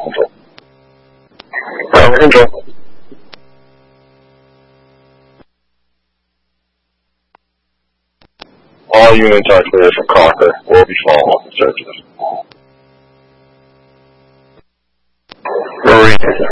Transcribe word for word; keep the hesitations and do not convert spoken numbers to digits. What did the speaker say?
control. Tower control. All units are clear from Cocker. We'll be following up the searches. Marine.